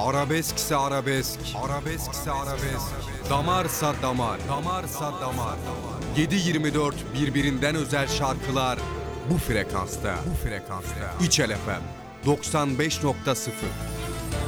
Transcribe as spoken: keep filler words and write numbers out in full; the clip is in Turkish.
Arabeskse arabesk, arabeskse arabesk. Damarsa damar, damarsa damar. yedi yirmi dört birbirinden özel şarkılar bu frekansta, bu frekansta. İçel F M doksan beş nokta sıfır.